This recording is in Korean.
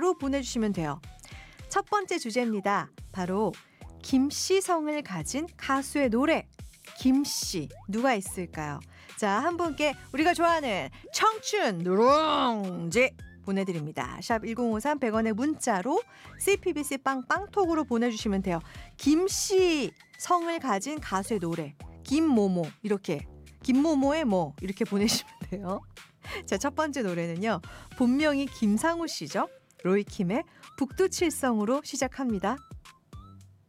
바로 보내주시면 돼요. 첫 번째 주제입니다. 바로 김씨 성을 가진 가수의 노래. 김씨 누가 있을까요? 자, 한 분께 우리가 좋아하는 청춘 누룽지 보내드립니다. 샵 1053 100원의 문자로 CPBC 빵빵톡으로 보내주시면 돼요. 김씨 성을 가진 가수의 노래. 김모모 이렇게 김모모의 뭐 이렇게 보내시면 돼요. 자, 첫 번째 노래는요. 본명이 김상우 씨죠. 로이킴의 북두칠성으로 시작합니다.